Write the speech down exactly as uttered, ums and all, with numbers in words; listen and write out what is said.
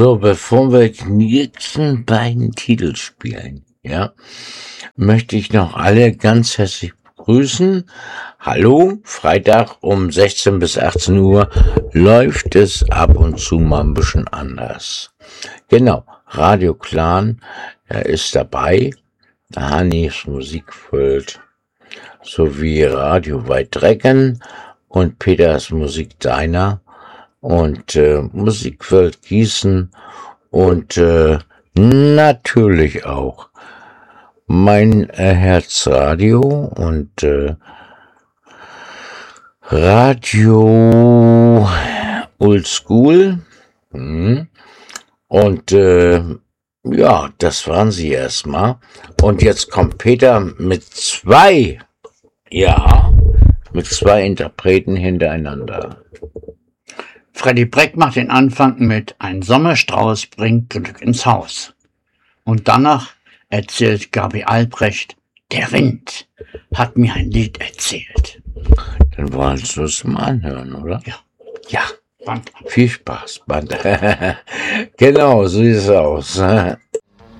So, bevor wir die nächsten beiden Titel spielen, ja, möchte ich noch alle ganz herzlich begrüßen. Hallo, Freitag um sechzehn bis achtzehn Uhr läuft es ab und zu mal ein bisschen anders. Genau, Radio Clan, er ist dabei, Hannis Musikwelt sowie Radio Weidrecken und Peters Musik Deiner und äh, Musikwelt Gießen und äh, natürlich auch mein äh, Herzradio und äh, Radio Oldschool. Hm. Und äh, ja, das waren sie erstmal. Und jetzt kommt Peter mit zwei, ja, mit zwei Interpreten hintereinander. Freddy Breck macht den Anfang mit Ein Sommerstrauß bringt Glück ins Haus. Und danach erzählt Gabi Albrecht, der Wind hat mir ein Lied erzählt. Dann wollen wir es mal anhören, oder? Ja. Ja. Band. Viel Spaß, Band. Genau, so sieht es aus.